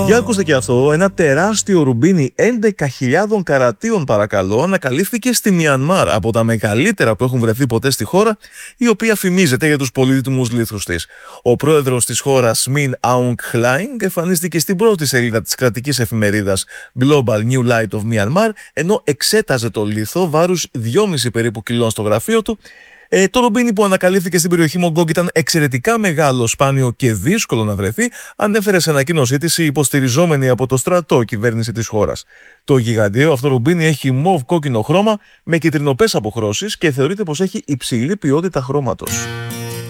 Για ακούστε και αυτό, ένα τεράστιο ρουμπίνι 11.000 καρατίων παρακαλώ ανακαλύφθηκε στη Μιανμάρ, από τα μεγαλύτερα που έχουν βρεθεί ποτέ στη χώρα, η οποία φημίζεται για τους πολύτιμους λίθους της. Ο πρόεδρος της χώρας Min Aung Hlaing εμφανίστηκε στην πρώτη σελίδα της κρατικής εφημερίδας Global New Light of Myanmar, ενώ εξέταζε το λίθο βάρους 2,5 περίπου κιλών στο γραφείο του. Το ρουμπίνι που ανακαλύφθηκε στην περιοχή Μογκόγκ ήταν εξαιρετικά μεγάλο, σπάνιο και δύσκολο να βρεθεί, ανέφερε σε ανακοίνωσή της η υποστηριζόμενη από το στρατό κυβέρνηση της χώρας. Το γιγαντιαίο αυτό ρουμπίνι έχει μοβ κόκκινο χρώμα με κυτρινοπές αποχρώσεις και θεωρείται πως έχει υψηλή ποιότητα χρώματος.